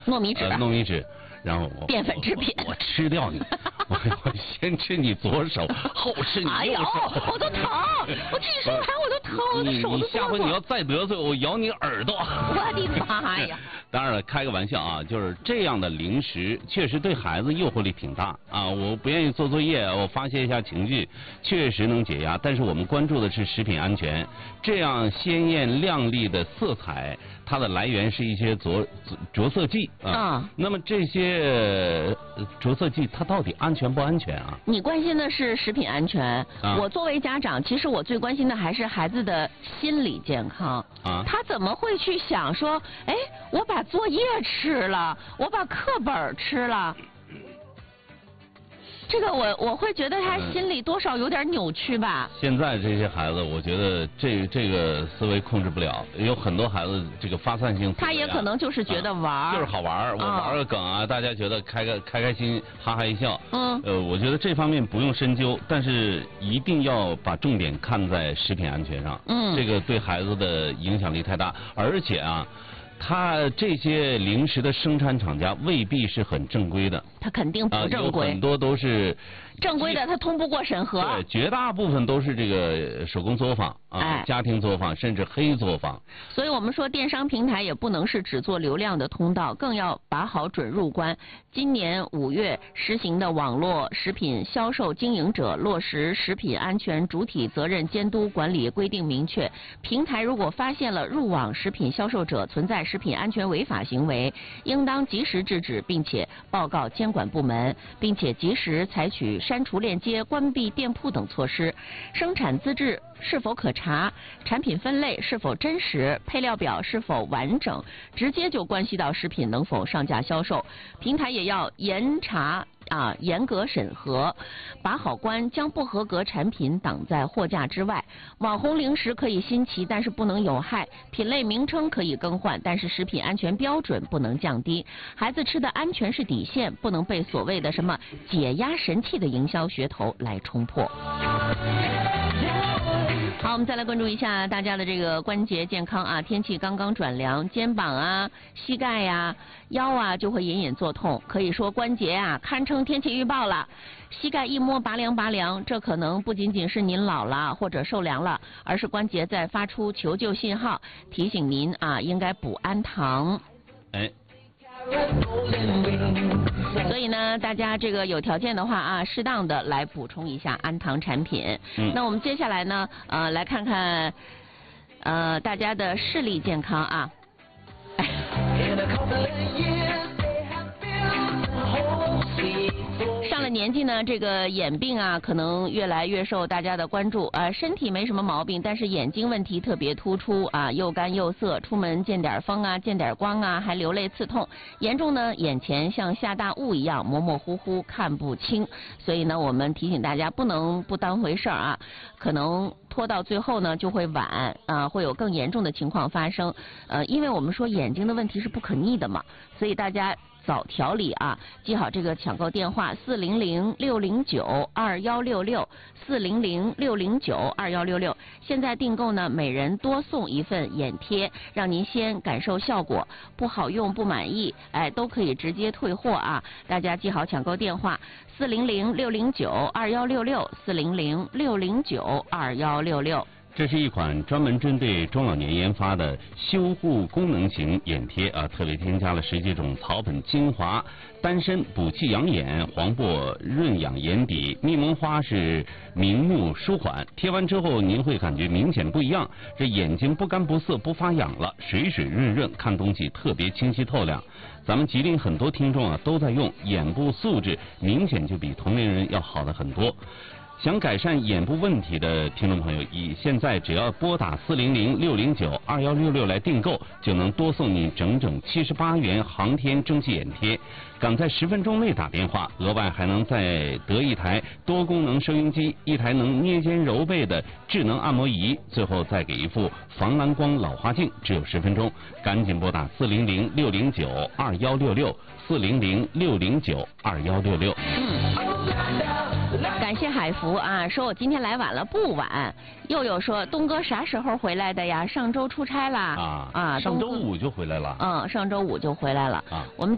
糯米纸， 糯米纸，然后淀粉制品， 我吃掉你，我先吃你左手，后吃你右手。 哎呦，我都疼，我替你说完我都疼，我的手都你下回你要再得罪我，咬你耳朵。 我的妈呀！ 当然了，开个玩笑啊，就是这样的零食确实对孩子诱惑力挺大啊。我不愿意做作业，我发泄一下情绪，确实能解压。但是我们关注的是食品安全，这样鲜艳亮丽的色彩，它的来源是一些着色剂啊。那么这些着色剂它到底安全不安全啊？ 你关心的是食品安全，我作为家长，其实我最关心的还是孩子的心理健康啊。他怎么会去想说，哎，我把作业吃了，我把课本吃了？这个我会觉得他心里多少有点扭曲吧。 现在这些孩子，我觉得这个思维控制不了，有很多孩子这个发散性思维， 他也可能就是觉得玩， 就是好玩，我玩个梗啊，大家觉得开心，哈哈一笑。我觉得这方面不用深究，但是一定要把重点看在食品安全上。这个对孩子的影响力太大，而且啊。它这些零食的生产厂家未必是很正规的， 它肯定不正规， 有很多都是正规的，它通不过审核。 对，绝大部分都是这个手工作坊啊，家庭作坊，甚至黑作坊。 所以我们说，电商平台也不能是只做流量的通道，更要把好准入关。今年5月实行的网络食品销售经营者落实食品安全主体责任监督管理规定明确，平台如果发现了入网食品销售者存在食品安全违法行为，应当及时制止，并且报告监管部门，并且及时采取删除链接、关闭店铺等措施。生产资质是否可查，产品分类是否真实，配料表是否完整，直接就关系到食品能否上架销售。平台也要严格审核，把好关，将不合格产品挡在货架之外。网红零食可以新奇，但是不能有害；品类名称可以更换，但是食品安全标准不能降低。孩子吃的安全是底线，不能被所谓的什么解压神器的营销噱头来冲破。好，我们再来关注一下大家的这个关节健康啊。天气刚刚转凉，肩膀啊、膝盖呀、腰啊就会隐隐作痛，可以说关节啊堪称天气预报了。膝盖一摸拔凉，这可能不仅仅是您老了或者受凉了，而是关节在发出求救信号，提醒您啊应该补氨糖。所以呢，大家这个有条件的话啊，适当的来补充一下氨糖产品。那我们接下来呢，来看看大家的视力健康啊。上了年纪呢，这个眼病啊，可能越来越受大家的关注啊。身体没什么毛病，但是眼睛问题特别突出啊，又干又涩，出门见点风啊，见点光啊，还流泪刺痛，严重呢，眼前像下大雾一样模模糊糊，看不清。所以呢，我们提醒大家不能不当回事儿啊，可能拖到最后呢就会晚啊，会有更严重的情况发生。因为我们说眼睛的问题是不可逆的嘛，所以大家早调理啊，记好这个抢购电话400-609-2166，400-609-2166。现在订购呢，每人多送一份眼贴，让您先感受效果，不好用不满意，都可以直接退货啊。大家记好抢购电话400-609-2166，400-609-2166。 这是一款专门针对中老年研发的修护功能型眼贴啊，特别添加了10几种草本精华，丹参补气养眼，黄柏润养眼底，蜜檬花是明目舒缓。贴完之后您会感觉明显不一样，这眼睛不干不涩不发痒了，水水润润，看东西特别清晰透亮。咱们吉林很多听众啊都在用，眼部素质明显就比同龄人要好的很多。想改善眼部问题的听众朋友，现在只要拨打400-609-2166来订购，就能多送你整整78元航天蒸汽眼贴。赶在10分钟内打电话，额外还能再得一台多功能收音机，一台能捏肩揉背的智能按摩仪，最后再给一副防蓝光老花镜，只有10分钟。赶紧拨打400-609-2166，400-609-2166。 感谢海福啊，说我今天来晚了，不晚。又有说东哥啥时候回来的呀？上周出差啦。 上周5就回来了。 上周5就回来了。我们